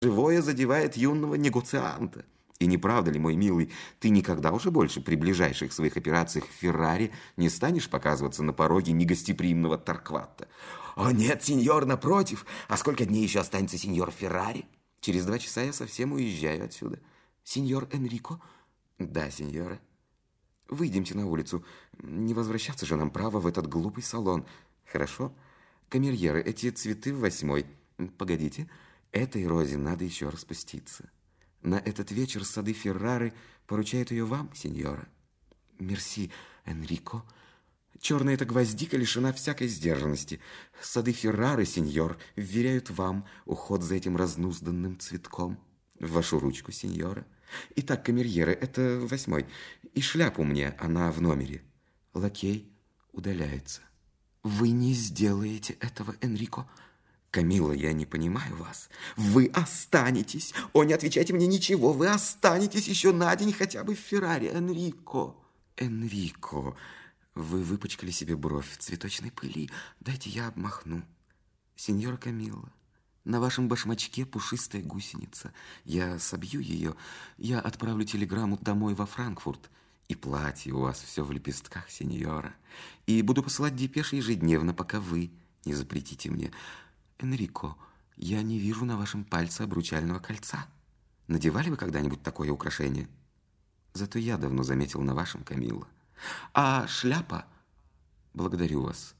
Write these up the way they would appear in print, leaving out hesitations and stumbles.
живое задевает юного негоцианта. И не правда ли, мой милый, ты никогда уже больше при ближайших своих операциях в Феррари не станешь показываться на пороге негостеприимного Торкватта? О, нет, сеньор, напротив. А сколько дней еще останется сеньор Феррари? Через 2 часа я совсем уезжаю отсюда. Сеньор Энрико? Да, сеньора. Выйдемте на улицу. Не возвращаться же нам право в этот глупый салон. Хорошо? Камерьеры, эти цветы в 8-й. Погодите, этой розе надо еще распуститься. На этот вечер сады Феррары поручают ее вам, сеньора. Мерси, Энрико. Черная эта гвоздика лишена всякой сдержанности. Сады Феррары, сеньор, вверяют вам уход за этим разнузданным цветком. В вашу ручку, сеньора. Итак, камерьеры, это 8-й. И шляпу мне, она в номере. Лакей удаляется. Вы не сделаете этого, Энрико. Камилла, я не понимаю вас. Вы останетесь. О, не отвечайте мне ничего. Вы останетесь еще на день хотя бы в Феррари, Энрико. Энрико, вы выпачкали себе бровь в цветочной пыли. Дайте я обмахну. Сеньора Камилла, на вашем башмачке пушистая гусеница. Я собью ее. Я отправлю телеграмму домой во Франкфурт. И платье у вас все в лепестках, сеньора. И буду посылать депеши ежедневно, пока вы не запретите мне. Энрико, я не вижу на вашем пальце обручального кольца. Надевали вы когда-нибудь такое украшение? Зато я давно заметил на вашем, Камилла. А шляпа? Благодарю вас.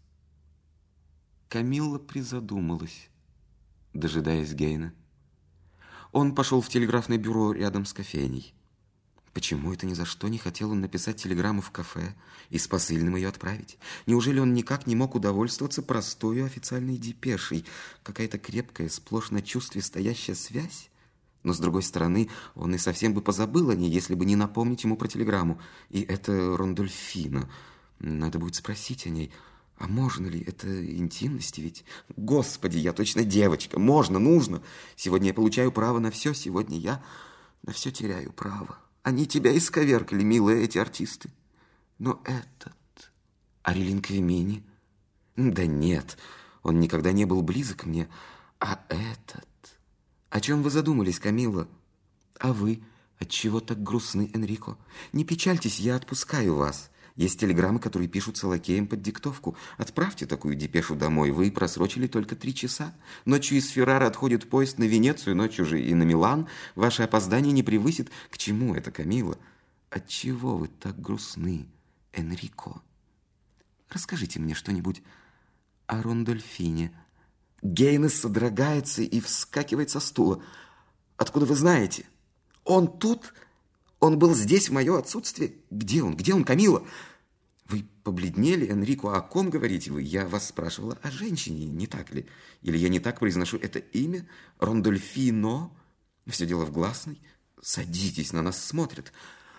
Камилла призадумалась, дожидаясь Гейна. Он пошел в телеграфное бюро рядом с кофейней. Почему это ни за что не хотел он написать телеграмму в кафе и с посыльным ее отправить? Неужели он никак не мог удовольствоваться простой официальной депешей? Какая-то крепкая, сплошь на чувстве стоящая связь? Но, с другой стороны, он и совсем бы позабыл о ней, если бы не напомнить ему про телеграмму. И это Рондольфино. Надо будет спросить о ней. А можно ли? Это интимности ведь? Господи, я точно девочка. Можно, нужно. Сегодня я получаю право на все. Сегодня я на все теряю право. Они тебя исковеркали, милые эти артисты. Но этот... Арилин Квемини? Да нет, он никогда не был близок мне. А этот... О чем вы задумались, Камилла? А вы? Отчего так грустны, Энрико? Не печальтесь, я отпускаю вас. Есть телеграммы, которые пишутся лакеем под диктовку. Отправьте такую депешу домой. Вы просрочили только 3 часа. Ночью из Феррары отходит поезд на Венецию, ночью же и на Милан. Ваше опоздание не превысит. К чему это, Камилла? Отчего вы так грустны, Энрико? Расскажите мне что-нибудь о Рондольфине. Гейнес содрогается и вскакивает со стула. Откуда вы знаете? Он тут? Он был здесь в мое отсутствие? Где он? Где он, Камилла? Вы побледнели, Энрико, о ком говорите вы? Я вас спрашивала о женщине, не так ли? Или я не так произношу это имя? Рондольфино? Все дело в гласной? Садитесь, на нас смотрят.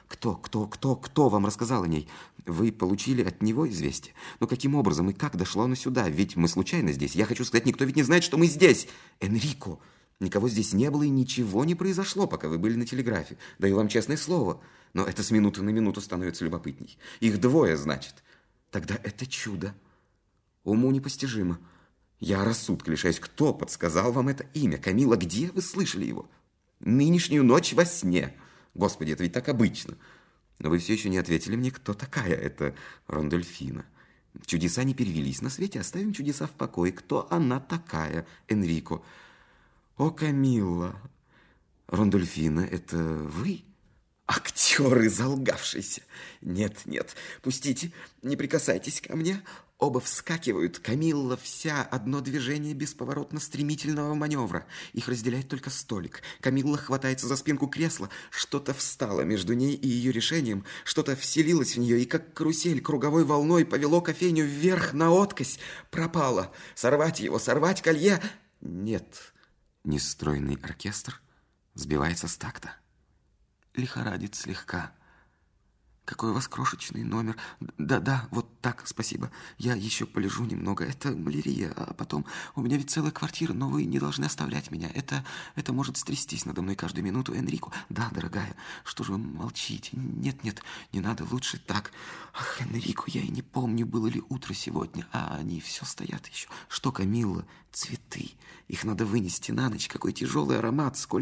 Кто вам рассказал о ней? Вы получили от него известие? Но каким образом и как дошло оно сюда? Ведь мы случайно здесь. Я хочу сказать, никто ведь не знает, что мы здесь. Энрико, никого здесь не было и ничего не произошло, пока вы были на телеграфе. Даю вам честное слово. Но это с минуты на минуту становится любопытней. Их 2, значит. Тогда это чудо. Уму непостижимо. Я рассудка лишаюсь. Кто подсказал вам это имя? Камилла, где вы слышали его? Нынешнюю ночь во сне. Господи, это ведь так обычно. Но вы все еще не ответили мне, кто такая эта Рондольфина. Чудеса не перевелись на свете, оставим чудеса в покое. Кто она такая, Энрико? О, Камилла, Рондольфина, это вы? Актер изолгавшийся. Нет, пустите, не прикасайтесь ко мне. Оба вскакивают. Камилла вся одно движение бесповоротно-стремительного маневра. Их разделяет только столик. Камилла хватается за спинку кресла. Что-то встало между ней и ее решением. Что-то вселилось в нее и, как карусель, круговой волной повело кофейню вверх наоткось. Пропало. Сорвать его, сорвать колье. Нет. Нестройный оркестр сбивается с такта. Лихорадит слегка. Какой у вас крошечный номер. Да, вот так, спасибо. Я еще полежу немного. Это малярия, а потом... У меня ведь целая квартира, но вы не должны оставлять меня. Это может стрястись надо мной каждую минуту, Энрико. Да, дорогая, что же вы молчите? Нет, не надо, лучше так. Ах, Энрико, я и не помню, было ли утро сегодня, а они все стоят еще. Что, Камилла, цветы. Их надо вынести на ночь. Какой тяжелый аромат, сколько